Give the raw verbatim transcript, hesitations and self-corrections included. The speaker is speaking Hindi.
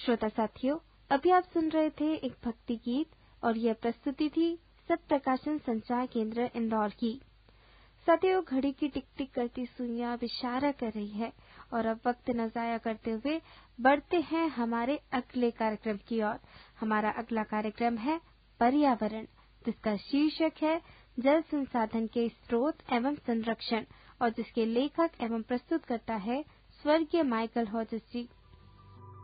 श्रोता साथियों, अभी आप सुन रहे थे एक भक्ति गीत और यह प्रस्तुति थी सत प्रकाशन संचार केंद्र इंदौर की। साथियों, घड़ी की टिक टिक करती सुइयां अब इशारा कर रही है और अब वक्त न जाया करते हुए बढ़ते हैं हमारे अगले कार्यक्रम की ओर। हमारा अगला कार्यक्रम है पर्यावरण, जिसका शीर्षक है जल संसाधन के स्रोत एवं संरक्षण और जिसके लेखक एवं प्रस्तुतकर्ता है स्वर्गीय माइकल हॉजेस जी।